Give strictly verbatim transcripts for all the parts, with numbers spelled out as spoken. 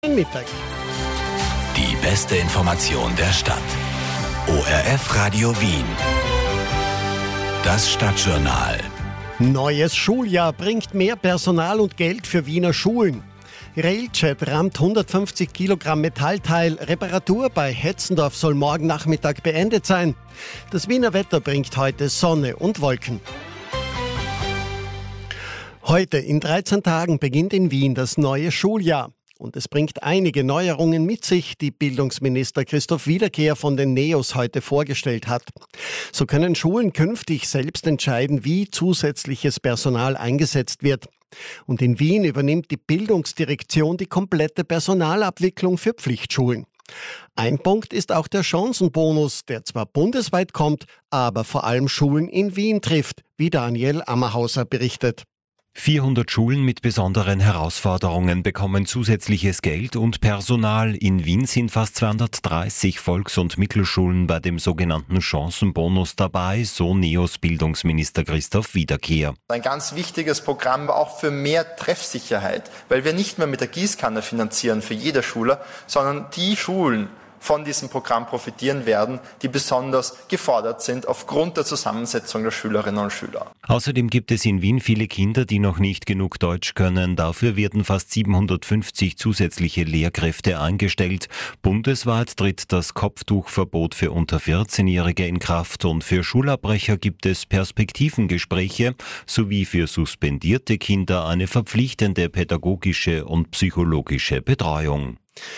Mittag. Die beste Information der Stadt. O R F Radio Wien. Das Stadtjournal. Neues Schuljahr bringt mehr Personal und Geld für Wiener Schulen. Railjet rammt hundertfünfzig Kilogramm Metallteil. Reparatur bei Hetzendorf soll morgen Nachmittag beendet sein. Das Wiener Wetter bringt heute Sonne und Wolken. Heute in dreizehn Tagen beginnt in Wien das neue Schuljahr. Und es bringt einige Neuerungen mit sich, die Bildungsminister Christoph Wiederkehr von den NEOS heute vorgestellt hat. So können Schulen künftig selbst entscheiden, wie zusätzliches Personal eingesetzt wird. Und in Wien übernimmt die Bildungsdirektion die komplette Personalabwicklung für Pflichtschulen. Ein Punkt ist auch der Chancenbonus, der zwar bundesweit kommt, aber vor allem Schulen in Wien trifft, wie Daniel Ammerhauser berichtet. vierhundert Schulen mit besonderen Herausforderungen bekommen zusätzliches Geld und Personal. In Wien sind fast zweihundertdreißig Volks- und Mittelschulen bei dem sogenannten Chancenbonus dabei, so NEOS Bildungsminister Christoph Wiederkehr. Ein ganz wichtiges Programm war auch für mehr Treffsicherheit, weil wir nicht mehr mit der Gießkanne finanzieren für jede Schule, sondern die Schulen von diesem Programm profitieren werden, die besonders gefordert sind aufgrund der Zusammensetzung der Schülerinnen und Schüler. Außerdem gibt es in Wien viele Kinder, die noch nicht genug Deutsch können. Dafür werden fast siebenhundertfünfzig zusätzliche Lehrkräfte eingestellt. Bundesweit tritt das Kopftuchverbot für unter vierzehnjährige in Kraft und für Schulabbrecher gibt es Perspektivengespräche sowie für suspendierte Kinder eine verpflichtende pädagogische und psychologische Betreuung.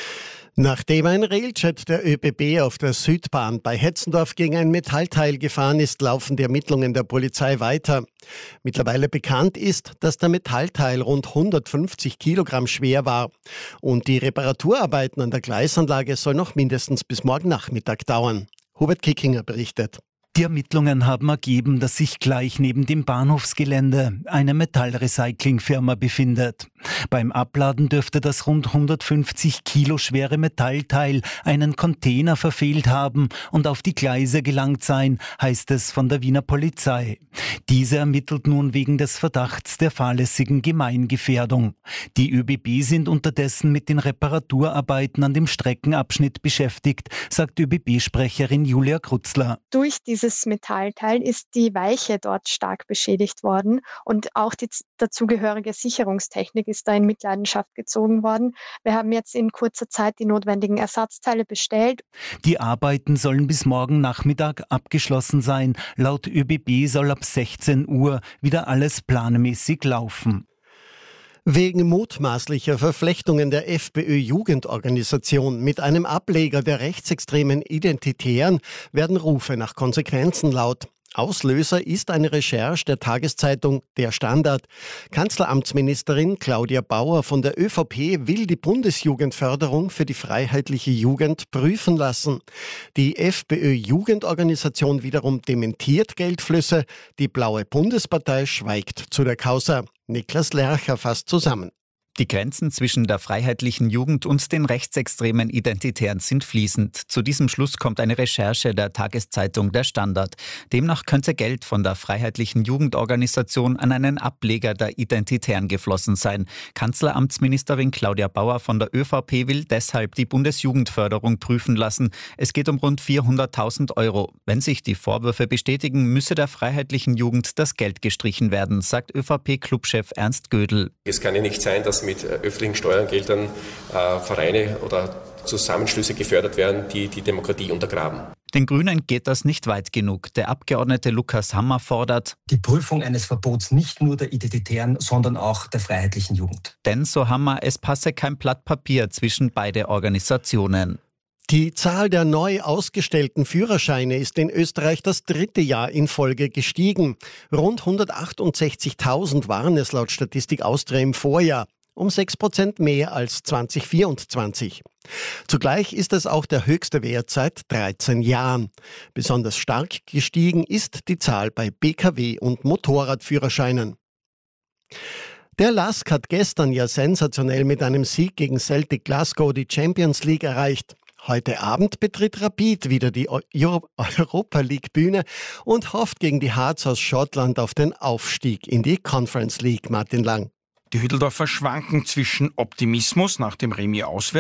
Nachdem ein Railjet der ÖBB auf der Südbahn bei Hetzendorf gegen ein Metallteil gefahren ist, laufen die Ermittlungen der Polizei weiter. Mittlerweile bekannt ist, dass der Metallteil rund hundertfünfzig Kilogramm schwer war. Und die Reparaturarbeiten an der Gleisanlage sollen noch mindestens bis morgen Nachmittag dauern. Hubert Kickinger berichtet. Die Ermittlungen haben ergeben, dass sich gleich neben dem Bahnhofsgelände eine Metallrecyclingfirma befindet. Beim Abladen dürfte das rund hundertfünfzig Kilo schwere Metallteil einen Container verfehlt haben und auf die Gleise gelangt sein, heißt es von der Wiener Polizei. Diese ermittelt nun wegen des Verdachts der fahrlässigen Gemeingefährdung. Die ÖBB sind unterdessen mit den Reparaturarbeiten an dem Streckenabschnitt beschäftigt, sagt ÖBB-Sprecherin Julia Krutzler. Durch dieses Metallteil ist die Weiche dort stark beschädigt worden und auch die dazugehörige Sicherungstechnik ist da in Mitleidenschaft gezogen worden. Wir haben jetzt in kurzer Zeit die notwendigen Ersatzteile bestellt. Die Arbeiten sollen bis morgen Nachmittag abgeschlossen sein. Laut ÖBB soll ab sechzehn Uhr wieder alles planmäßig laufen. Wegen mutmaßlicher Verflechtungen der FPÖ-Jugendorganisation mit einem Ableger der rechtsextremen Identitären werden Rufe nach Konsequenzen laut. Auslöser ist eine Recherche der Tageszeitung Der Standard. Kanzleramtsministerin Claudia Bauer von der ÖVP will die Bundesjugendförderung für die freiheitliche Jugend prüfen lassen. Die FPÖ-Jugendorganisation wiederum dementiert Geldflüsse. Die Blaue Bundespartei schweigt zu der Causa. Niklas Lercher fasst zusammen. Die Grenzen zwischen der freiheitlichen Jugend und den rechtsextremen Identitären sind fließend. Zu diesem Schluss kommt eine Recherche der Tageszeitung Der Standard. Demnach könnte Geld von der freiheitlichen Jugendorganisation an einen Ableger der Identitären geflossen sein. Kanzleramtsministerin Claudia Bauer von der ÖVP will deshalb die Bundesjugendförderung prüfen lassen. Es geht um rund vierhunderttausend Euro. Wenn sich die Vorwürfe bestätigen, müsse der freiheitlichen Jugend das Geld gestrichen werden, sagt ÖVP-Clubchef Ernst Gödel. Es kann ja nicht sein, dass mit öffentlichen Steuergeldern äh, Vereine oder Zusammenschlüsse gefördert werden, die die Demokratie untergraben. Den Grünen geht das nicht weit genug. Der Abgeordnete Lukas Hammer fordert die Prüfung eines Verbots nicht nur der Identitären, sondern auch der freiheitlichen Jugend. Denn, so Hammer, es passe kein Blatt Papier zwischen beide Organisationen. Die Zahl der neu ausgestellten Führerscheine ist in Österreich das dritte Jahr in Folge gestiegen. Rund hundertachtundsechzigtausend waren es laut Statistik Austria im Vorjahr. Um sechs Prozent mehr als zweitausendvierundzwanzig. Zugleich ist es auch der höchste Wert seit dreizehn Jahren. Besonders stark gestiegen ist die Zahl bei B K W- und Motorradführerscheinen. Der L A S K hat gestern ja sensationell mit einem Sieg gegen Celtic Glasgow die Champions League erreicht. Heute Abend betritt Rapid wieder die Europa League Bühne und hofft gegen die Hearts aus Schottland auf den Aufstieg in die Conference League. Martin Lang. Die Hütteldorfer schwanken zwischen Optimismus nach dem Remis auswärts